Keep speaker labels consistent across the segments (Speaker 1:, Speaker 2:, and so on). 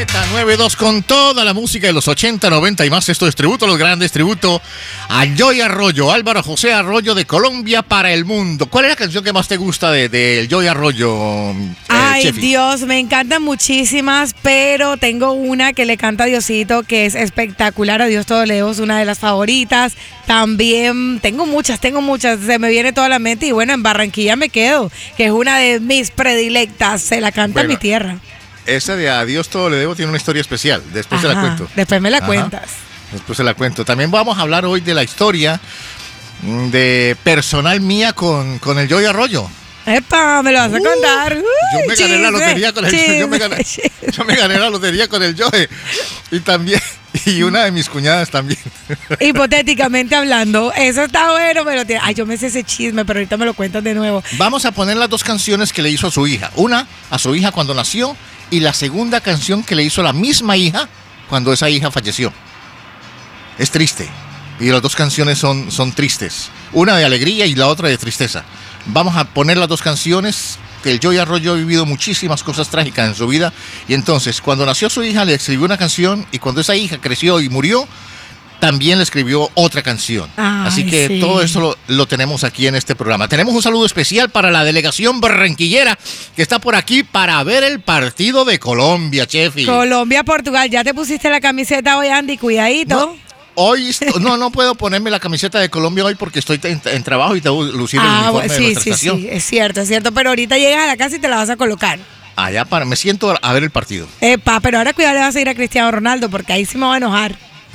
Speaker 1: 92 con toda la música de los 80, 90 y más. Esto es tributo a los grandes, tributo a Joey Arroyo, Álvaro José Arroyo de Colombia para el mundo. ¿Cuál es la canción que más te gusta de Joey Arroyo?
Speaker 2: Ay,
Speaker 1: Chefi?
Speaker 2: Dios, me encantan muchísimas, pero tengo una que le canta a Diosito que es espectacular. A Dios todo le doy, es una de las favoritas. También tengo muchas, se me viene toda la mente y bueno, en Barranquilla me quedo, que es una de mis predilectas, se la canta en mi tierra.
Speaker 1: Esa de Adiós todo le debo tiene una historia especial. Después se la cuento.
Speaker 2: Después me la cuentas.
Speaker 1: Después se la cuento. También vamos a hablar hoy de la historia de personal mía con el Joey Arroyo.
Speaker 2: ¡Epa! Me lo vas a contar.
Speaker 1: Yo me gané la lotería con el Joey. Yo me gané la lotería con el Joey. Y también, y una de mis cuñadas también.
Speaker 2: Hipotéticamente hablando, eso está bueno, pero yo me sé ese chisme, pero ahorita me lo cuentas de nuevo.
Speaker 1: Vamos a poner las dos canciones que le hizo a su hija. Una a su hija cuando nació y la segunda canción que le hizo a la misma hija cuando esa hija falleció. Es triste. Y las dos canciones son tristes. Una de alegría y la otra de tristeza. Vamos a poner las dos canciones, que el Joey Arroyo ha vivido muchísimas cosas trágicas en su vida. Y entonces, cuando nació su hija, le escribió una canción. Y cuando esa hija creció y murió, también le escribió otra canción.
Speaker 2: Ay,
Speaker 1: así que
Speaker 2: sí.
Speaker 1: todo eso lo tenemos aquí en este programa. Tenemos un saludo especial para la delegación barranquillera que está por aquí para ver el partido de Colombia, Chefi.
Speaker 2: Colombia-Portugal. ¿Ya te pusiste la camiseta hoy, Andy? Cuidadito.
Speaker 1: No. Hoy no puedo ponerme la camiseta de Colombia hoy porque estoy en trabajo y tengo que lucir el uniforme de nuestra estación.
Speaker 2: Sí, es cierto, pero ahorita llegas a la casa y te la vas a colocar.
Speaker 1: Allá me siento a ver el partido.
Speaker 2: Pero ahora cuidado, le vas a ir a Cristiano Ronaldo porque ahí sí me va a enojar.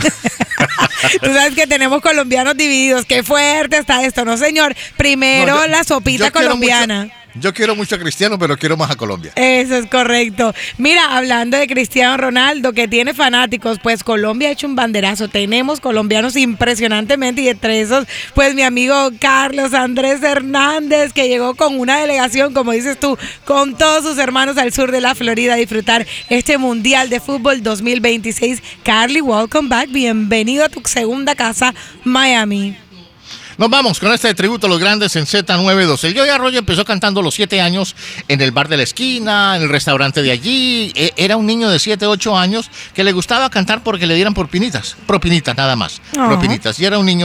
Speaker 2: Tú sabes que tenemos colombianos divididos. Qué fuerte está esto, ¿no, señor? Primero la sopita colombiana.
Speaker 1: Yo quiero mucho a Cristiano, pero quiero más a Colombia.
Speaker 2: Eso es correcto. Mira, hablando de Cristiano Ronaldo, que tiene fanáticos, pues Colombia ha hecho un banderazo. Tenemos colombianos impresionantemente y entre esos, pues mi amigo Carlos Andrés Hernández, que llegó con una delegación, como dices tú, con todos sus hermanos al sur de la Florida a disfrutar este Mundial de Fútbol 2026. Carly, welcome back. Bienvenido a tu segunda casa, Miami.
Speaker 1: Nos vamos con este tributo a los grandes en Z92. El Joey Arroyo empezó cantando a los 7 años en el bar de la esquina, en el restaurante de allí. Era un niño de 7, 8 años que le gustaba cantar porque le dieran propinitas nada más. Propinitas. Y era un niño